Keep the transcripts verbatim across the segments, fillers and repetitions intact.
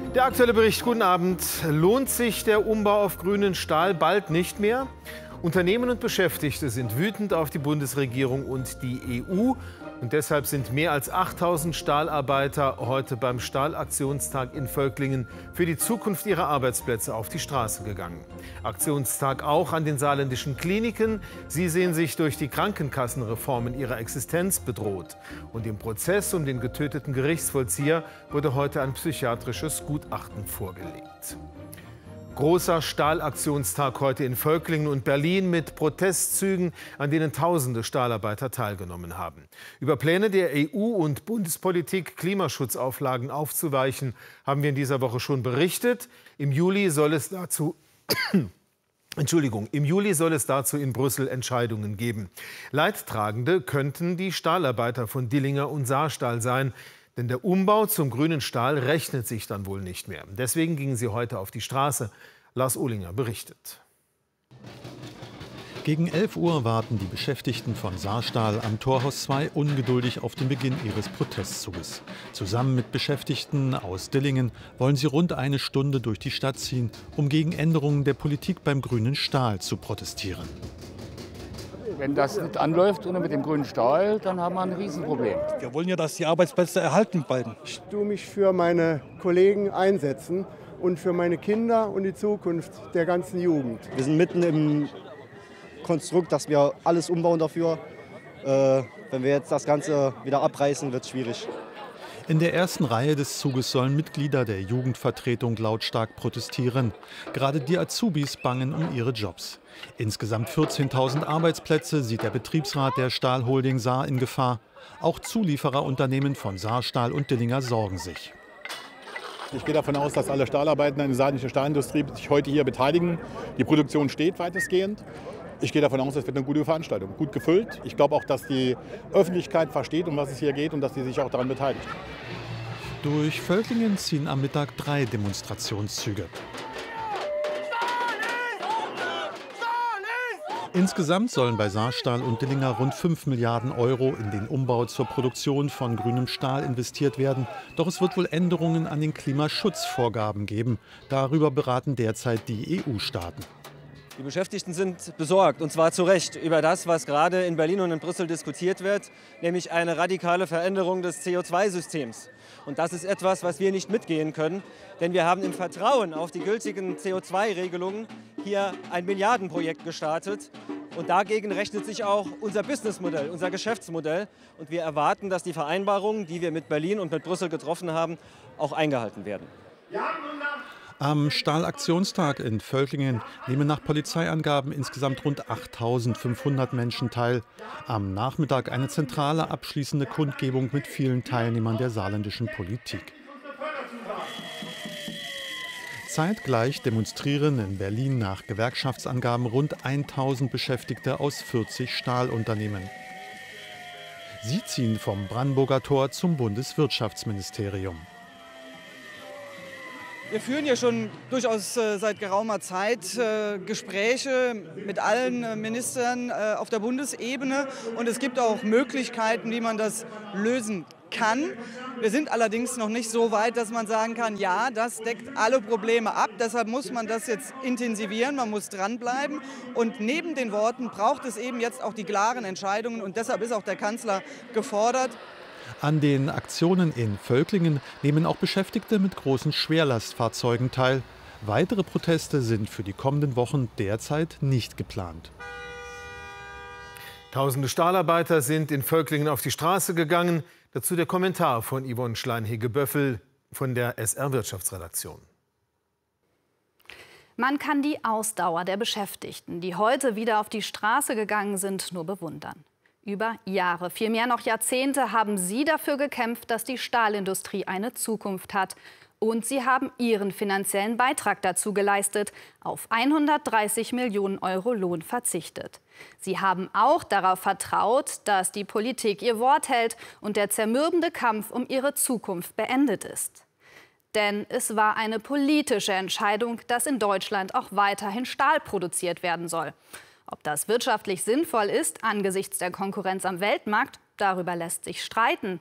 Der aktuelle Bericht, guten Abend. Lohnt sich der Umbau auf grünen Stahl bald nicht mehr? Unternehmen und Beschäftigte sind wütend auf die Bundesregierung und die E U. Und deshalb sind mehr als achttausend Stahlarbeiter heute beim Stahlaktionstag in Völklingen für die Zukunft ihrer Arbeitsplätze auf die Straße gegangen. Aktionstag auch an den saarländischen Kliniken. Sie sehen sich durch die Krankenkassenreform in ihrer Existenz bedroht. Und im Prozess um den getöteten Gerichtsvollzieher wurde heute ein psychiatrisches Gutachten vorgelegt. Großer Stahlaktionstag heute in Völklingen und Berlin mit Protestzügen, an denen tausende Stahlarbeiter teilgenommen haben. Über Pläne der E U und Bundespolitik, Klimaschutzauflagen aufzuweichen, haben wir in dieser Woche schon berichtet. Im Juli soll es dazu Entschuldigung, im Juli soll es dazu in Brüssel Entscheidungen geben. Leidtragende könnten die Stahlarbeiter von Dillinger und Saarstahl sein. Denn der Umbau zum grünen Stahl rechnet sich dann wohl nicht mehr. Deswegen gingen sie heute auf die Straße. Lars Ohlinger berichtet. Gegen elf Uhr warten die Beschäftigten von Saarstahl am Torhaus zwei ungeduldig auf den Beginn ihres Protestzuges. Zusammen mit Beschäftigten aus Dillingen wollen sie rund eine Stunde durch die Stadt ziehen, um gegen Änderungen der Politik beim grünen Stahl zu protestieren. Wenn das nicht anläuft und mit dem grünen Stahl, dann haben wir ein Riesenproblem. Wir wollen ja, dass die Arbeitsplätze erhalten bleiben. Ich tue mich für meine Kollegen einsetzen und für meine Kinder und die Zukunft der ganzen Jugend. Wir sind mitten im Konstrukt, dass wir alles umbauen dafür. Äh, wenn wir jetzt das Ganze wieder abreißen, wird es schwierig. In der ersten Reihe des Zuges sollen Mitglieder der Jugendvertretung lautstark protestieren. Gerade die Azubis bangen um ihre Jobs. Insgesamt vierzehntausend Arbeitsplätze sieht der Betriebsrat der Stahlholding Saar in Gefahr. Auch Zuliefererunternehmen von Saarstahl und Dillinger sorgen sich. Ich gehe davon aus, dass alle Stahlarbeiter in der saarländischen Stahlindustrie sich heute hier beteiligen. Die Produktion steht weitestgehend. Ich gehe davon aus, es wird eine gute Veranstaltung, gut gefüllt. Ich glaube auch, dass die Öffentlichkeit versteht, um was es hier geht und dass sie sich auch daran beteiligt. Durch Völklingen ziehen am Mittag drei Demonstrationszüge. Insgesamt sollen bei Saarstahl und Dillinger rund fünf Milliarden Euro in den Umbau zur Produktion von grünem Stahl investiert werden. Doch es wird wohl Änderungen an den Klimaschutzvorgaben geben. Darüber beraten derzeit die E U-Staaten. Die Beschäftigten sind besorgt, und zwar zu Recht, über das, was gerade in Berlin und in Brüssel diskutiert wird, nämlich eine radikale Veränderung des C O zwei Systems. Und das ist etwas, was wir nicht mitgehen können, denn wir haben im Vertrauen auf die gültigen C O zwei Regelungen hier ein Milliardenprojekt gestartet. Und dagegen rechnet sich auch unser Businessmodell, unser Geschäftsmodell. Und wir erwarten, dass die Vereinbarungen, die wir mit Berlin und mit Brüssel getroffen haben, auch eingehalten werden. Am Stahlaktionstag in Völklingen nehmen nach Polizeiangaben insgesamt rund achttausendfünfhundert Menschen teil. Am Nachmittag eine zentrale abschließende Kundgebung mit vielen Teilnehmern der saarländischen Politik. Zeitgleich demonstrieren in Berlin nach Gewerkschaftsangaben rund tausend Beschäftigte aus vierzig Stahlunternehmen. Sie ziehen vom Brandenburger Tor zum Bundeswirtschaftsministerium. Wir führen ja schon durchaus äh, seit geraumer Zeit äh, Gespräche mit allen äh, Ministern äh, auf der Bundesebene. Und es gibt auch Möglichkeiten, wie man das lösen kann. Wir sind allerdings noch nicht so weit, dass man sagen kann, ja, das deckt alle Probleme ab. Deshalb muss man das jetzt intensivieren, man muss dranbleiben. Und neben den Worten braucht es eben jetzt auch die klaren Entscheidungen. Und deshalb ist auch der Kanzler gefordert. An den Aktionen in Völklingen nehmen auch Beschäftigte mit großen Schwerlastfahrzeugen teil. Weitere Proteste sind für die kommenden Wochen derzeit nicht geplant. Tausende Stahlarbeiter sind in Völklingen auf die Straße gegangen. Dazu der Kommentar von Yvonne Schlein-Hege-Böffel von der S R-Wirtschaftsredaktion. Man kann die Ausdauer der Beschäftigten, die heute wieder auf die Straße gegangen sind, nur bewundern. Über Jahre, vielmehr noch Jahrzehnte, haben sie dafür gekämpft, dass die Stahlindustrie eine Zukunft hat. Und sie haben ihren finanziellen Beitrag dazu geleistet, auf hundertdreißig Millionen Euro Lohn verzichtet. Sie haben auch darauf vertraut, dass die Politik ihr Wort hält und der zermürbende Kampf um ihre Zukunft beendet ist. Denn es war eine politische Entscheidung, dass in Deutschland auch weiterhin Stahl produziert werden soll. Ob das wirtschaftlich sinnvoll ist angesichts der Konkurrenz am Weltmarkt, darüber lässt sich streiten.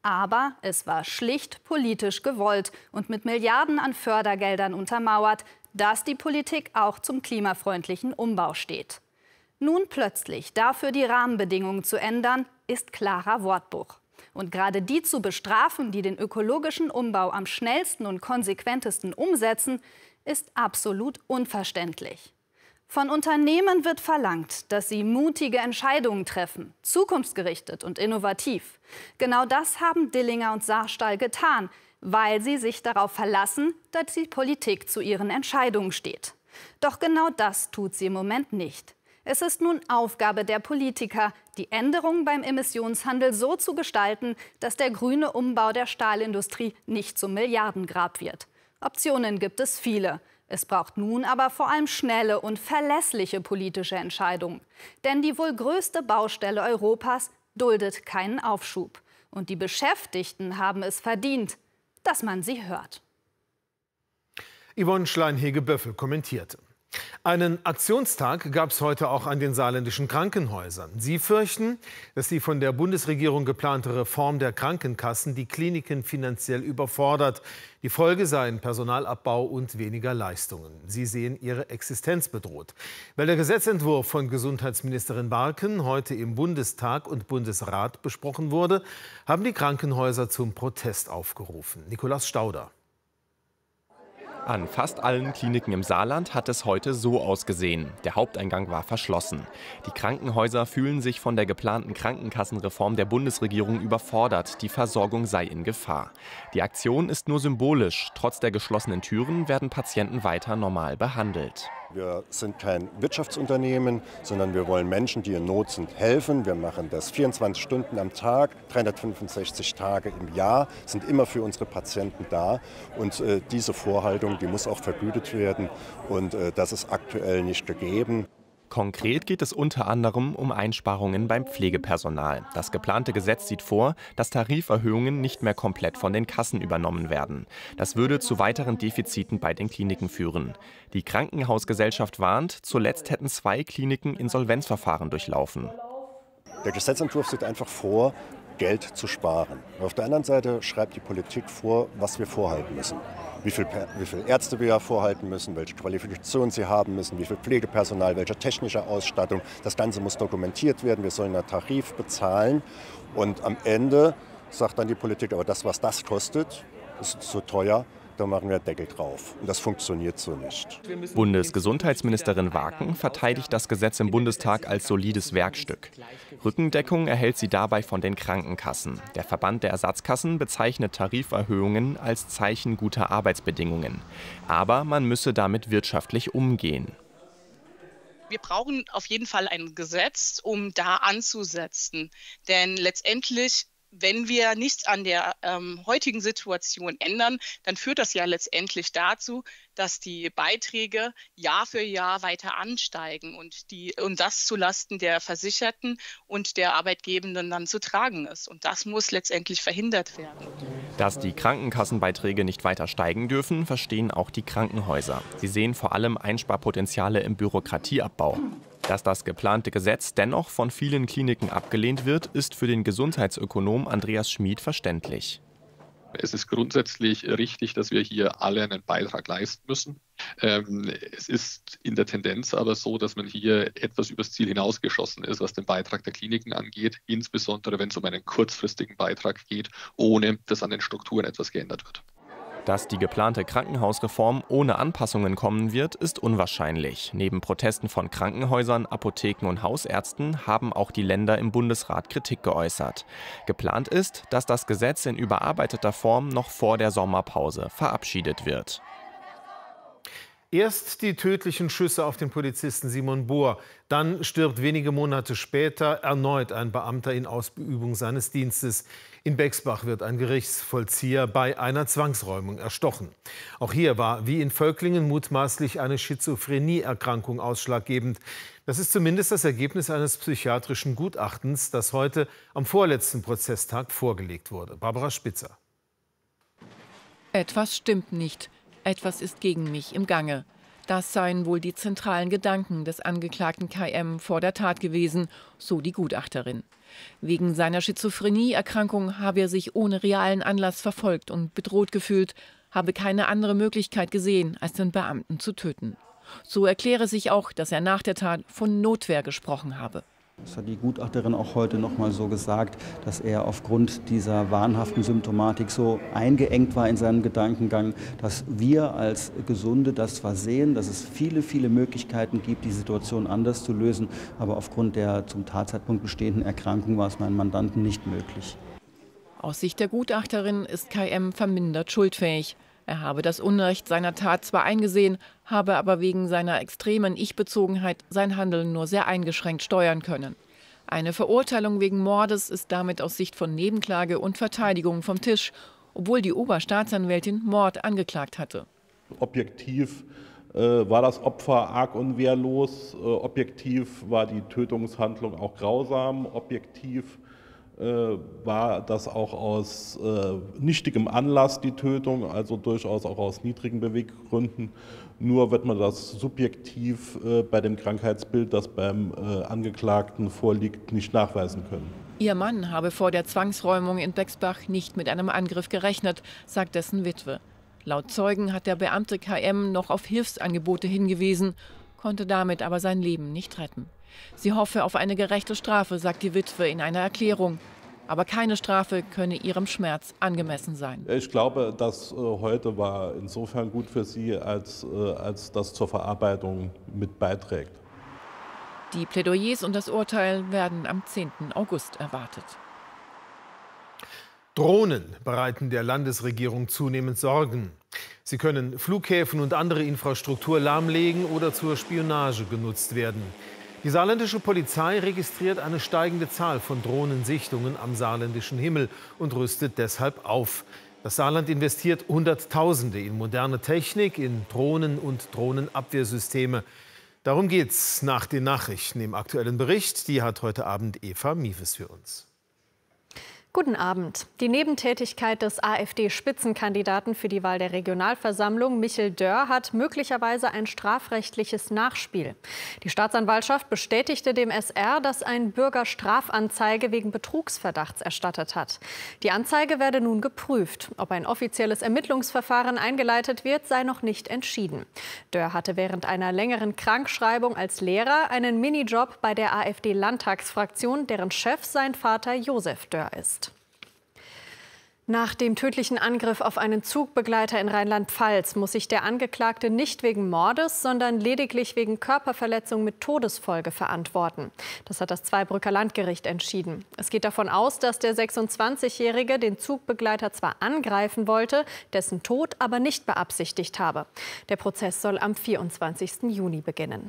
Aber es war schlicht politisch gewollt und mit Milliarden an Fördergeldern untermauert, dass die Politik auch zum klimafreundlichen Umbau steht. Nun plötzlich dafür die Rahmenbedingungen zu ändern, ist klarer Wortbruch. Und gerade die zu bestrafen, die den ökologischen Umbau am schnellsten und konsequentesten umsetzen, ist absolut unverständlich. Von Unternehmen wird verlangt, dass sie mutige Entscheidungen treffen, zukunftsgerichtet und innovativ. Genau das haben Dillinger und Saarstahl getan, weil sie sich darauf verlassen, dass die Politik zu ihren Entscheidungen steht. Doch genau das tut sie im Moment nicht. Es ist nun Aufgabe der Politiker, die Änderungen beim Emissionshandel so zu gestalten, dass der grüne Umbau der Stahlindustrie nicht zum Milliardengrab wird. Optionen gibt es viele. Es braucht nun aber vor allem schnelle und verlässliche politische Entscheidungen. Denn die wohl größte Baustelle Europas duldet keinen Aufschub. Und die Beschäftigten haben es verdient, dass man sie hört. Yvonne Schleinhege-Böffel kommentierte. Einen Aktionstag gab es heute auch an den saarländischen Krankenhäusern. Sie fürchten, dass die von der Bundesregierung geplante Reform der Krankenkassen die Kliniken finanziell überfordert. Die Folge seien Personalabbau und weniger Leistungen. Sie sehen ihre Existenz bedroht. Weil der Gesetzentwurf von Gesundheitsministerin Barken heute im Bundestag und Bundesrat besprochen wurde, haben die Krankenhäuser zum Protest aufgerufen. Nikolaus Stauder. An fast allen Kliniken im Saarland hat es heute so ausgesehen. Der Haupteingang war verschlossen. Die Krankenhäuser fühlen sich von der geplanten Krankenkassenreform der Bundesregierung überfordert. Die Versorgung sei in Gefahr. Die Aktion ist nur symbolisch. Trotz der geschlossenen Türen werden Patienten weiter normal behandelt. Wir sind kein Wirtschaftsunternehmen, sondern wir wollen Menschen, die in Not sind, helfen. Wir machen das vierundzwanzig Stunden am Tag, dreihundertfünfundsechzig Tage im Jahr, sind immer für unsere Patienten da. Und äh, diese Vorhaltung, die muss auch vergütet werden. Und äh, das ist aktuell nicht gegeben. Konkret geht es unter anderem um Einsparungen beim Pflegepersonal. Das geplante Gesetz sieht vor, dass Tariferhöhungen nicht mehr komplett von den Kassen übernommen werden. Das würde zu weiteren Defiziten bei den Kliniken führen. Die Krankenhausgesellschaft warnt, zuletzt hätten zwei Kliniken Insolvenzverfahren durchlaufen. Der Gesetzentwurf sieht einfach vor, Geld zu sparen. Auf der anderen Seite schreibt die Politik vor, was wir vorhalten müssen. Wie viel, wie viel Ärzte wir vorhalten müssen, welche Qualifikationen sie haben müssen, wie viel Pflegepersonal, welche technische Ausstattung. Das Ganze muss dokumentiert werden, wir sollen einen Tarif bezahlen. Und am Ende sagt dann die Politik, aber das, was das kostet, ist so teuer, da machen wir einen Deckel drauf. Und das funktioniert so nicht. Bundesgesundheitsministerin Barken verteidigt das Gesetz im Bundestag als solides Werkstück. Rückendeckung erhält sie dabei von den Krankenkassen. Der Verband der Ersatzkassen bezeichnet Tariferhöhungen als Zeichen guter Arbeitsbedingungen. Aber man müsse damit wirtschaftlich umgehen. Wir brauchen auf jeden Fall ein Gesetz, um da anzusetzen. Denn letztendlich, wenn wir nichts an der ähm, heutigen Situation ändern, dann führt das ja letztendlich dazu, dass die Beiträge Jahr für Jahr weiter ansteigen und, die, und das zulasten der Versicherten und der Arbeitgebenden dann zu tragen ist. Und das muss letztendlich verhindert werden. Dass die Krankenkassenbeiträge nicht weiter steigen dürfen, verstehen auch die Krankenhäuser. Sie sehen vor allem Einsparpotenziale im Bürokratieabbau. Dass das geplante Gesetz dennoch von vielen Kliniken abgelehnt wird, ist für den Gesundheitsökonom Andreas Schmid verständlich. Es ist grundsätzlich richtig, dass wir hier alle einen Beitrag leisten müssen. Ähm, es ist in der Tendenz aber so, dass man hier etwas übers Ziel hinausgeschossen ist, was den Beitrag der Kliniken angeht, insbesondere wenn es um einen kurzfristigen Beitrag geht, ohne dass an den Strukturen etwas geändert wird. Dass die geplante Krankenhausreform ohne Anpassungen kommen wird, ist unwahrscheinlich. Neben Protesten von Krankenhäusern, Apotheken und Hausärzten haben auch die Länder im Bundesrat Kritik geäußert. Geplant ist, dass das Gesetz in überarbeiteter Form noch vor der Sommerpause verabschiedet wird. Erst die tödlichen Schüsse auf den Polizisten Simon Bohr, dann stirbt wenige Monate später erneut ein Beamter in Ausübung seines Dienstes. In Bexbach wird ein Gerichtsvollzieher bei einer Zwangsräumung erstochen. Auch hier war, wie in Völklingen, mutmaßlich eine Schizophrenieerkrankung ausschlaggebend. Das ist zumindest das Ergebnis eines psychiatrischen Gutachtens, das heute am vorletzten Prozesstag vorgelegt wurde. Barbara Spitzer. Etwas stimmt nicht. Etwas ist gegen mich im Gange. Das seien wohl die zentralen Gedanken des Angeklagten K M vor der Tat gewesen, so die Gutachterin. Wegen seiner Schizophrenieerkrankung habe er sich ohne realen Anlass verfolgt und bedroht gefühlt, habe keine andere Möglichkeit gesehen, als den Beamten zu töten. So erkläre sich auch, dass er nach der Tat von Notwehr gesprochen habe. Das hat die Gutachterin auch heute noch mal so gesagt, dass er aufgrund dieser wahnhaften Symptomatik so eingeengt war in seinem Gedankengang, dass wir als Gesunde das zwar sehen, dass es viele, viele Möglichkeiten gibt, die Situation anders zu lösen, aber aufgrund der zum Tatzeitpunkt bestehenden Erkrankung war es meinem Mandanten nicht möglich. Aus Sicht der Gutachterin ist K M vermindert schuldfähig. Er habe das Unrecht seiner Tat zwar eingesehen, habe aber wegen seiner extremen Ich-Bezogenheit sein Handeln nur sehr eingeschränkt steuern können. Eine Verurteilung wegen Mordes ist damit aus Sicht von Nebenklage und Verteidigung vom Tisch, obwohl die Oberstaatsanwältin Mord angeklagt hatte. Objektiv äh, war das Opfer arg und wehrlos, äh, objektiv war die Tötungshandlung auch grausam, objektiv war das auch aus äh, nichtigem Anlass die Tötung, also durchaus auch aus niedrigen Beweggründen. Nur wird man das subjektiv äh, bei dem Krankheitsbild, das beim äh, Angeklagten vorliegt, nicht nachweisen können. Ihr Mann habe vor der Zwangsräumung in Bexbach nicht mit einem Angriff gerechnet, sagt dessen Witwe. Laut Zeugen hat der Beamte K M noch auf Hilfsangebote hingewiesen, konnte damit aber sein Leben nicht retten. Sie hoffe auf eine gerechte Strafe, sagt die Witwe in einer Erklärung. Aber keine Strafe könne ihrem Schmerz angemessen sein. Ich glaube, das äh, heute war insofern gut für sie, als, äh, als das zur Verarbeitung mit beiträgt. Die Plädoyers und das Urteil werden am zehnten August erwartet. Drohnen bereiten der Landesregierung zunehmend Sorgen. Sie können Flughäfen und andere Infrastruktur lahmlegen oder zur Spionage genutzt werden. Die saarländische Polizei registriert eine steigende Zahl von Drohnensichtungen am saarländischen Himmel und rüstet deshalb auf. Das Saarland investiert Hunderttausende in moderne Technik, in Drohnen und Drohnenabwehrsysteme. Darum geht's nach den Nachrichten im aktuellen Bericht. Die hat heute Abend Eva Miefes für uns. Guten Abend. Die Nebentätigkeit des AfD-Spitzenkandidaten für die Wahl der Regionalversammlung, Michel Dörr, hat möglicherweise ein strafrechtliches Nachspiel. Die Staatsanwaltschaft bestätigte dem S R, dass ein Bürger Strafanzeige wegen Betrugsverdachts erstattet hat. Die Anzeige werde nun geprüft. Ob ein offizielles Ermittlungsverfahren eingeleitet wird, sei noch nicht entschieden. Dörr hatte während einer längeren Krankschreibung als Lehrer einen Minijob bei der AfD-Landtagsfraktion, deren Chef sein Vater Josef Dörr ist. Nach dem tödlichen Angriff auf einen Zugbegleiter in Rheinland-Pfalz muss sich der Angeklagte nicht wegen Mordes, sondern lediglich wegen Körperverletzung mit Todesfolge verantworten. Das hat das Zweibrücker Landgericht entschieden. Es geht davon aus, dass der sechsundzwanzigjährige den Zugbegleiter zwar angreifen wollte, dessen Tod aber nicht beabsichtigt habe. Der Prozess soll am vierundzwanzigsten Juni beginnen.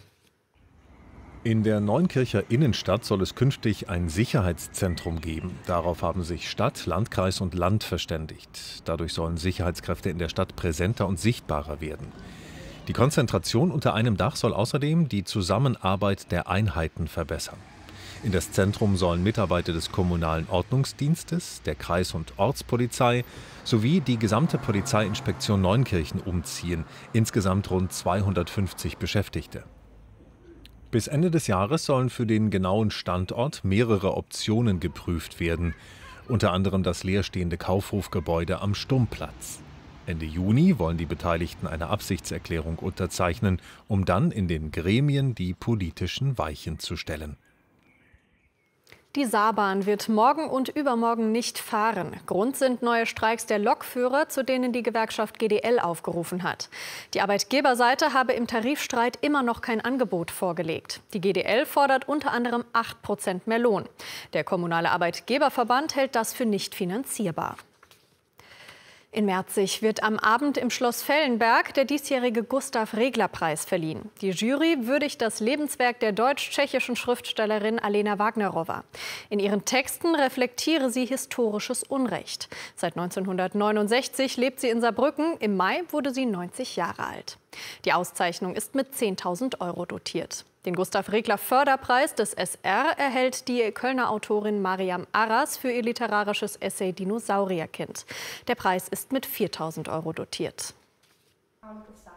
In der Neunkircher Innenstadt soll es künftig ein Sicherheitszentrum geben. Darauf haben sich Stadt, Landkreis und Land verständigt. Dadurch sollen Sicherheitskräfte in der Stadt präsenter und sichtbarer werden. Die Konzentration unter einem Dach soll außerdem die Zusammenarbeit der Einheiten verbessern. In das Zentrum sollen Mitarbeiter des kommunalen Ordnungsdienstes, der Kreis- und Ortspolizei sowie die gesamte Polizeiinspektion Neunkirchen umziehen. Insgesamt rund zweihundertfünfzig Beschäftigte. Bis Ende des Jahres sollen für den genauen Standort mehrere Optionen geprüft werden, unter anderem das leerstehende Kaufhofgebäude am Sturmplatz. Ende Juni wollen die Beteiligten eine Absichtserklärung unterzeichnen, um dann in den Gremien die politischen Weichen zu stellen. Die Saarbahn wird morgen und übermorgen nicht fahren. Grund sind neue Streiks der Lokführer, zu denen die Gewerkschaft G D L aufgerufen hat. Die Arbeitgeberseite habe im Tarifstreit immer noch kein Angebot vorgelegt. Die G D L fordert unter anderem acht Prozent mehr Lohn. Der Kommunale Arbeitgeberverband hält das für nicht finanzierbar. In Merzig wird am Abend im Schloss Fellenberg der diesjährige Gustav-Regler-Preis verliehen. Die Jury würdigt das Lebenswerk der deutsch-tschechischen Schriftstellerin Alena Wagnerowa. In ihren Texten reflektiere sie historisches Unrecht. Seit neunzehnhundertneunundsechzig lebt sie in Saarbrücken. Im Mai wurde sie neunzig Jahre alt. Die Auszeichnung ist mit zehntausend Euro dotiert. Den Gustav-Regler-Förderpreis des S R erhält die Kölner Autorin Mariam Arras für ihr literarisches Essay Dinosaurierkind. Der Preis ist mit viertausend Euro dotiert.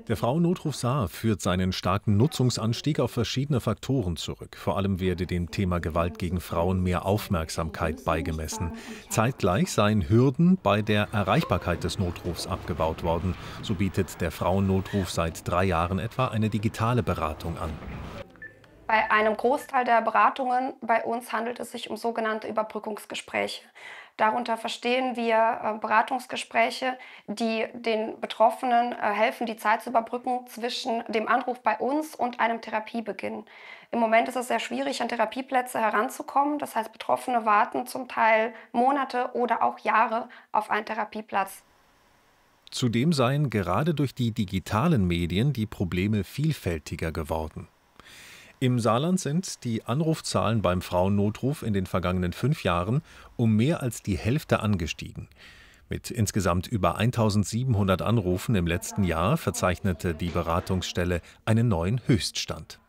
Der Frauennotruf Saar führt seinen starken Nutzungsanstieg auf verschiedene Faktoren zurück. Vor allem werde dem Thema Gewalt gegen Frauen mehr Aufmerksamkeit beigemessen. Zeitgleich seien Hürden bei der Erreichbarkeit des Notrufs abgebaut worden. So bietet der Frauennotruf seit drei Jahren etwa eine digitale Beratung an. Bei einem Großteil der Beratungen bei uns handelt es sich um sogenannte Überbrückungsgespräche. Darunter verstehen wir Beratungsgespräche, die den Betroffenen helfen, die Zeit zu überbrücken zwischen dem Anruf bei uns und einem Therapiebeginn. Im Moment ist es sehr schwierig, an Therapieplätze heranzukommen. Das heißt, Betroffene warten zum Teil Monate oder auch Jahre auf einen Therapieplatz. Zudem seien gerade durch die digitalen Medien die Probleme vielfältiger geworden. Im Saarland sind die Anrufzahlen beim Frauennotruf in den vergangenen fünf Jahren um mehr als die Hälfte angestiegen. Mit insgesamt über eintausendsiebenhundert Anrufen im letzten Jahr verzeichnete die Beratungsstelle einen neuen Höchststand.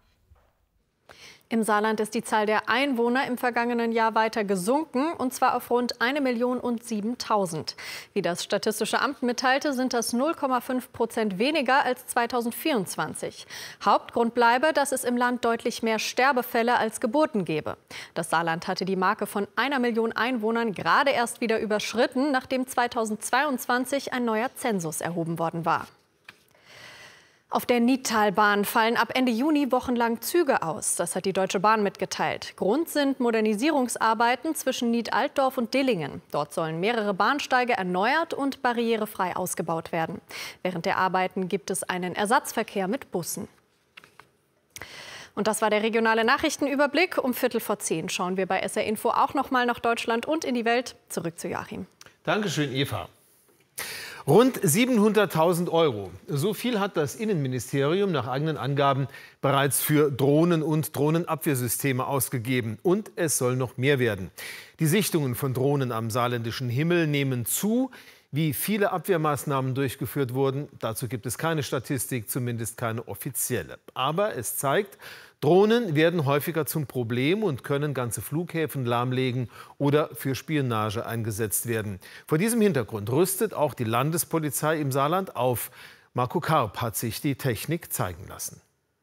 Im Saarland ist die Zahl der Einwohner im vergangenen Jahr weiter gesunken, und zwar auf rund eine Million siebentausend. Wie das Statistische Amt mitteilte, sind das null Komma fünf Prozent weniger als zweitausendvierundzwanzig. Hauptgrund bleibe, dass es im Land deutlich mehr Sterbefälle als Geburten gebe. Das Saarland hatte die Marke von einer Million Einwohnern gerade erst wieder überschritten, nachdem zweitausendzweiundzwanzig ein neuer Zensus erhoben worden war. Auf der Nidtalbahn fallen ab Ende Juni wochenlang Züge aus. Das hat die Deutsche Bahn mitgeteilt. Grund sind Modernisierungsarbeiten zwischen Nied-Altdorf und Dillingen. Dort sollen mehrere Bahnsteige erneuert und barrierefrei ausgebaut werden. Während der Arbeiten gibt es einen Ersatzverkehr mit Bussen. Und das war der regionale Nachrichtenüberblick. Um Viertel vor zehn schauen wir bei S R Info auch noch mal nach Deutschland und in die Welt. Zurück zu Joachim. Dankeschön, Eva. Rund siebenhunderttausend Euro. So viel hat das Innenministerium nach eigenen Angaben bereits für Drohnen und Drohnenabwehrsysteme ausgegeben. Und es soll noch mehr werden. Die Sichtungen von Drohnen am saarländischen Himmel nehmen zu. Wie viele Abwehrmaßnahmen durchgeführt wurden, dazu gibt es keine Statistik, zumindest keine offizielle. Aber es zeigt, Drohnen werden häufiger zum Problem und können ganze Flughäfen lahmlegen oder für Spionage eingesetzt werden. Vor diesem Hintergrund rüstet auch die Landespolizei im Saarland auf. Marco Karp hat sich die Technik zeigen lassen.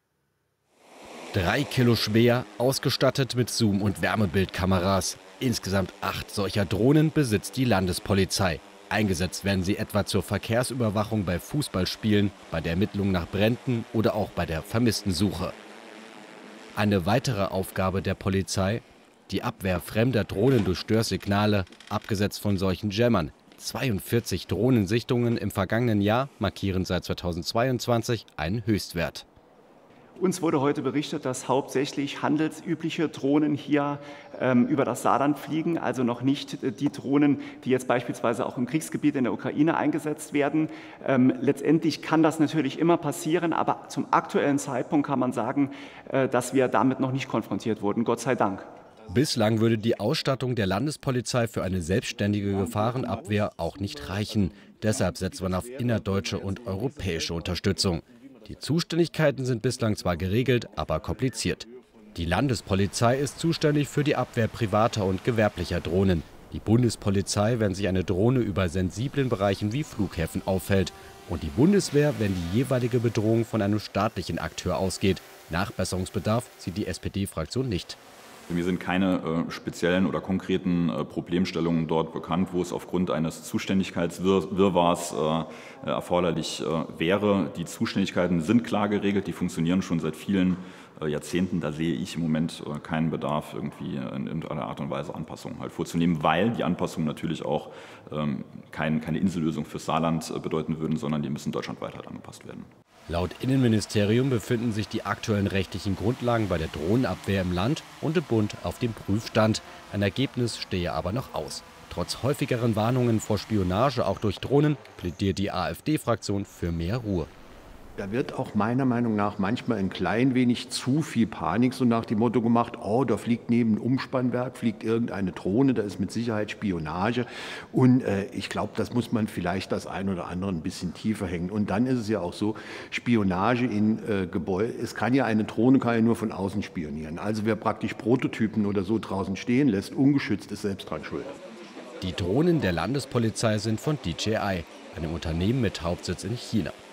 Drei Kilo schwer, ausgestattet mit Zoom- und Wärmebildkameras. Insgesamt acht solcher Drohnen besitzt die Landespolizei. Eingesetzt werden sie etwa zur Verkehrsüberwachung bei Fußballspielen, bei der Ermittlung nach Bränden oder auch bei der Vermisstensuche. Eine weitere Aufgabe der Polizei: die Abwehr fremder Drohnen durch Störsignale, abgesetzt von solchen Jammern. zweiundvierzig Drohnensichtungen im vergangenen Jahr markieren seit zweitausendzweiundzwanzig einen Höchstwert. Uns wurde heute berichtet, dass hauptsächlich handelsübliche Drohnen hier ähm, über das Saarland fliegen, also noch nicht äh, die Drohnen, die jetzt beispielsweise auch im Kriegsgebiet in der Ukraine eingesetzt werden. Ähm, letztendlich kann das natürlich immer passieren, aber zum aktuellen Zeitpunkt kann man sagen, äh, dass wir damit noch nicht konfrontiert wurden, Gott sei Dank. Bislang würde die Ausstattung der Landespolizei für eine selbstständige Gefahrenabwehr auch nicht reichen. Deshalb setzt man auf innerdeutsche und europäische Unterstützung. Die Zuständigkeiten sind bislang zwar geregelt, aber kompliziert. Die Landespolizei ist zuständig für die Abwehr privater und gewerblicher Drohnen. Die Bundespolizei, wenn sich eine Drohne über sensiblen Bereichen wie Flughäfen auffällt. Und die Bundeswehr, wenn die jeweilige Bedrohung von einem staatlichen Akteur ausgeht. Nachbesserungsbedarf sieht die S P D-Fraktion nicht. Mir sind keine äh, speziellen oder konkreten äh, Problemstellungen dort bekannt, wo es aufgrund eines Zuständigkeitswirrwarrs äh, erforderlich äh, wäre. Die Zuständigkeiten sind klar geregelt, die funktionieren schon seit vielen äh, Jahrzehnten. Da sehe ich im Moment äh, keinen Bedarf, irgendwie in irgendeiner Art und Weise Anpassungen halt vorzunehmen, weil die Anpassungen natürlich auch ähm, kein, keine Insellösung fürs Saarland äh, bedeuten würden, sondern die müssen deutschlandweit halt angepasst werden. Laut Innenministerium befinden sich die aktuellen rechtlichen Grundlagen bei der Drohnenabwehr im Land und im Bund auf dem Prüfstand. Ein Ergebnis stehe aber noch aus. Trotz häufigeren Warnungen vor Spionage auch durch Drohnen plädiert die AfD-Fraktion für mehr Ruhe. Da wird auch meiner Meinung nach manchmal ein klein wenig zu viel Panik so nach dem Motto gemacht, oh, da fliegt neben einem Umspannwerk, fliegt irgendeine Drohne, da ist mit Sicherheit Spionage. Und äh, ich glaube, das muss man vielleicht das ein oder andere ein bisschen tiefer hängen. Und dann ist es ja auch so, Spionage in äh, Gebäuden, es kann ja eine Drohne kann ja nur von außen spionieren. Also wer praktisch Prototypen oder so draußen stehen lässt, ungeschützt, ist selbst dran schuld. Die Drohnen der Landespolizei sind von D J I, einem Unternehmen mit Hauptsitz in China.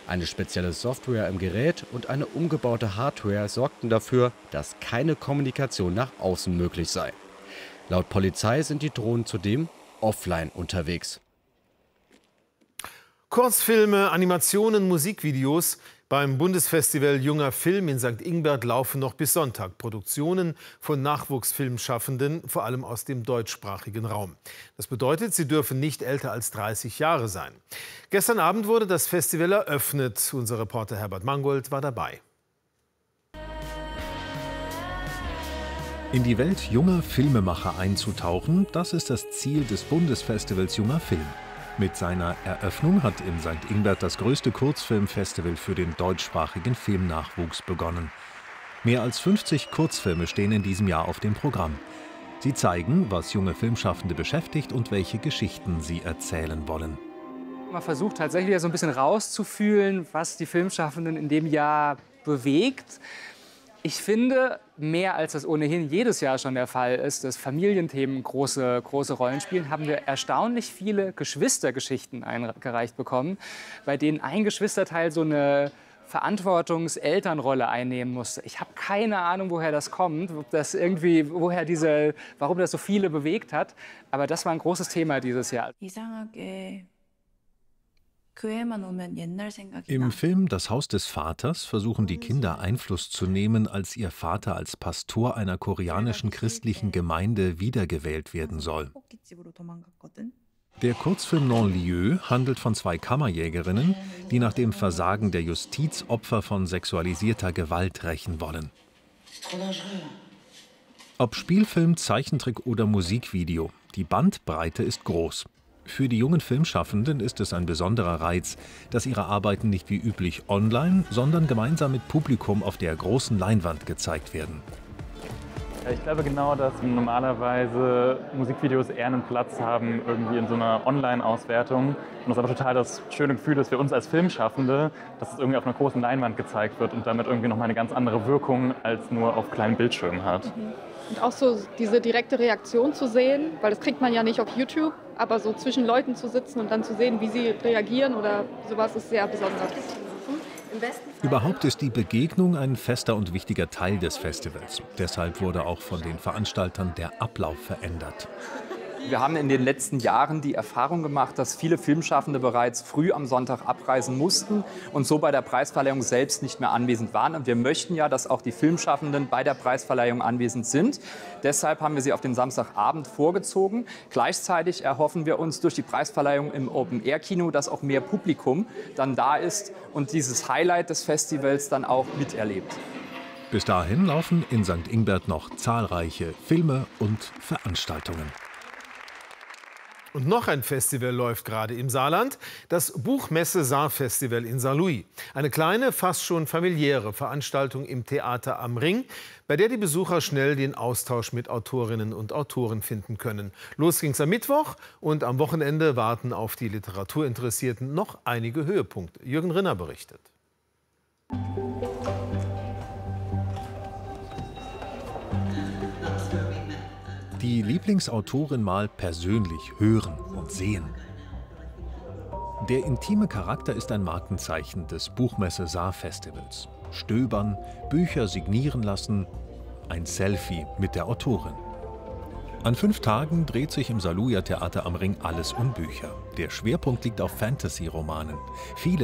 Eine spezielle Software im Gerät und eine umgebaute Hardware sorgten dafür, dass keine Kommunikation nach außen möglich sei. Laut Polizei sind die Drohnen zudem offline unterwegs. Kurzfilme, Animationen, Musikvideos. Beim Bundesfestival Junger Film in Sankt Ingbert laufen noch bis Sonntag Produktionen von Nachwuchsfilmschaffenden, vor allem aus dem deutschsprachigen Raum. Das bedeutet, sie dürfen nicht älter als dreißig Jahre sein. Gestern Abend wurde das Festival eröffnet. Unser Reporter Herbert Mangold war dabei. In die Welt junger Filmemacher einzutauchen, das ist das Ziel des Bundesfestivals Junger Film. Mit seiner Eröffnung hat in Sankt Ingbert das größte Kurzfilmfestival für den deutschsprachigen Filmnachwuchs begonnen. Mehr als fünfzig Kurzfilme stehen in diesem Jahr auf dem Programm. Sie zeigen, was junge Filmschaffende beschäftigt und welche Geschichten sie erzählen wollen. Man versucht tatsächlich so ein bisschen rauszufühlen, was die Filmschaffenden in dem Jahr bewegt. Ich finde, mehr als das ohnehin jedes Jahr schon der Fall ist, dass Familienthemen große, große Rollen spielen, haben wir erstaunlich viele Geschwistergeschichten eingereicht bekommen, bei denen ein Geschwisterteil so eine Verantwortungs-Elternrolle einnehmen musste. Ich habe keine Ahnung, woher das kommt, ob das irgendwie, woher diese, warum das so viele bewegt hat, aber das war ein großes Thema dieses Jahr. Im Film Das Haus des Vaters versuchen die Kinder Einfluss zu nehmen, als ihr Vater als Pastor einer koreanischen christlichen Gemeinde wiedergewählt werden soll. Der Kurzfilm Non-Lieu handelt von zwei Kammerjägerinnen, die nach dem Versagen der Justiz Opfer von sexualisierter Gewalt rächen wollen. Ob Spielfilm, Zeichentrick oder Musikvideo, die Bandbreite ist groß. Für die jungen Filmschaffenden ist es ein besonderer Reiz, dass ihre Arbeiten nicht wie üblich online, sondern gemeinsam mit Publikum auf der großen Leinwand gezeigt werden. Ich glaube genau, dass normalerweise Musikvideos eher einen Platz haben irgendwie in so einer Online-Auswertung. Und das ist aber total das schöne Gefühl, dass wir uns als Filmschaffende, dass es irgendwie auf einer großen Leinwand gezeigt wird und damit irgendwie nochmal eine ganz andere Wirkung als nur auf kleinen Bildschirmen hat. Und auch so diese direkte Reaktion zu sehen, weil das kriegt man ja nicht auf YouTube, aber so zwischen Leuten zu sitzen und dann zu sehen, wie sie reagieren oder sowas, ist sehr besonders. Überhaupt ist die Begegnung ein fester und wichtiger Teil des Festivals. Deshalb wurde auch von den Veranstaltern der Ablauf verändert. Wir haben in den letzten Jahren die Erfahrung gemacht, dass viele Filmschaffende bereits früh am Sonntag abreisen mussten und so bei der Preisverleihung selbst nicht mehr anwesend waren. Und wir möchten ja, dass auch die Filmschaffenden bei der Preisverleihung anwesend sind. Deshalb haben wir sie auf den Samstagabend vorgezogen. Gleichzeitig erhoffen wir uns durch die Preisverleihung im Open-Air-Kino, dass auch mehr Publikum dann da ist und dieses Highlight des Festivals dann auch miterlebt. Bis dahin laufen in Sankt Ingbert noch zahlreiche Filme und Veranstaltungen. Und noch ein Festival läuft gerade im Saarland, das Buchmesse Saar-Festival in Saarlouis. Eine kleine, fast schon familiäre Veranstaltung im Theater am Ring, bei der die Besucher schnell den Austausch mit Autorinnen und Autoren finden können. Los ging's am Mittwoch und am Wochenende warten auf die Literaturinteressierten noch einige Höhepunkte. Jürgen Rinner berichtet. Die Lieblingsautorin mal persönlich hören und sehen. Der intime Charakter ist ein Markenzeichen des Buchmesse Saar-Festivals. Stöbern, Bücher signieren lassen, ein Selfie mit der Autorin. An fünf Tagen dreht sich im Saarlouier Theater am Ring alles um Bücher. Der Schwerpunkt liegt auf Fantasy-Romanen. Viele